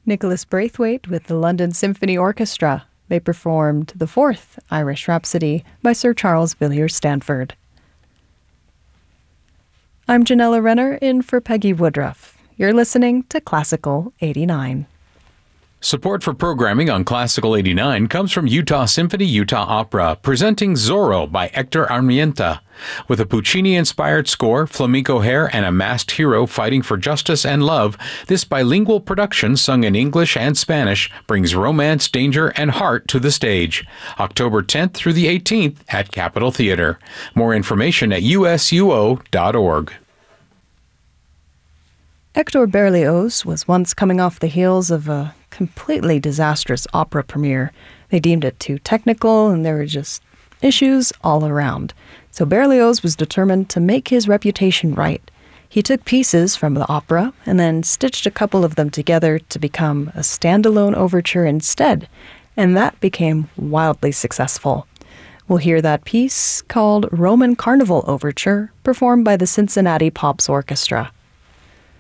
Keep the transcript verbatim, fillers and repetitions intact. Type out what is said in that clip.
Nicholas Braithwaite with the London Symphony Orchestra. They performed the fourth Irish Rhapsody by Sir Charles Villiers-Stanford. I'm Janella Renner in for Peggy Woodruff. You're listening to Classical eighty-nine. Support for programming on Classical eighty-nine comes from Utah Symphony Utah Opera, presenting Zorro by Hector Armienta. With a Puccini-inspired score, flamenco hair, and a masked hero fighting for justice and love, this bilingual production, sung in English and Spanish, brings romance, danger, and heart to the stage. October tenth through the eighteenth at Capitol Theater. More information at u s u o dot org. Hector Berlioz was once coming off the heels of a completely disastrous opera premiere. They deemed it too technical, and there were just issues all around. So Berlioz was determined to make his reputation right. He took pieces from the opera and then stitched a couple of them together to become a standalone overture instead, and that became wildly successful. We'll hear that piece called Roman Carnival Overture, performed by the Cincinnati Pops Orchestra.